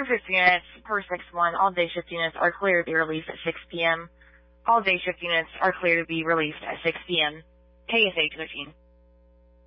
Room 50 units per 6-1. All day shift units are clear to be released at 6 p.m. All day shift units are clear to be released at 6 p.m. KSH 13.